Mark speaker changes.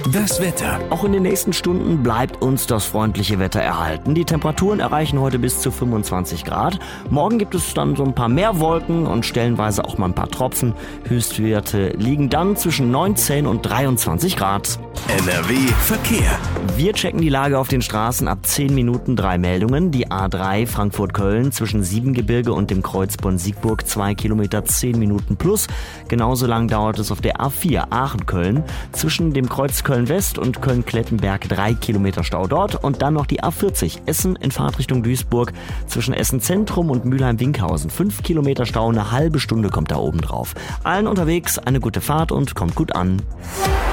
Speaker 1: Das Wetter.
Speaker 2: Auch in den nächsten Stunden bleibt uns das freundliche Wetter erhalten. Die Temperaturen erreichen heute bis zu 25 Grad. Morgen gibt es dann so ein paar mehr Wolken und stellenweise auch mal ein paar Tropfen. Höchstwerte liegen dann zwischen 19 und 23 Grad.
Speaker 1: NRW Verkehr.
Speaker 2: Wir checken die Lage auf den Straßen ab 10 Minuten 3 Meldungen. Die A3 Frankfurt-Köln zwischen Siebengebirge und dem Kreuz Bonn-Siegburg 2 Kilometer 10 Minuten plus. Genauso lang dauert es auf der A4 Aachen-Köln zwischen dem Kreuz Köln-West und Köln-Klettenberg 3 Kilometer Stau dort. Und dann noch die A40 Essen in Fahrtrichtung Duisburg zwischen Essen-Zentrum und Mülheim-Winkhausen. 5 Kilometer Stau, eine halbe Stunde kommt da oben drauf. Allen unterwegs eine gute Fahrt und kommt gut an.